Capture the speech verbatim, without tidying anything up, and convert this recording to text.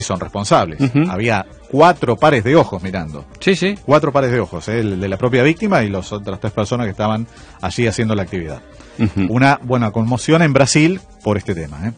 son responsables. Uh-huh. Había cuatro pares de ojos mirando. Sí, sí. Cuatro pares de ojos, ¿eh? El de la propia víctima y las otras tres personas que estaban allí haciendo la actividad. Uh-huh. Una buena conmoción en Brasil por este tema, ¿eh?